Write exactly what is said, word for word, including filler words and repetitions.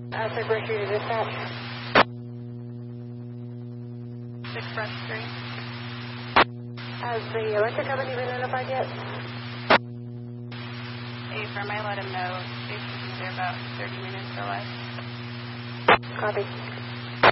Aztec Grocery to dispatch. Express Street. Has the electric company been notified yet? Affirm, I let him know they should be there about thirty minutes or less. Copy.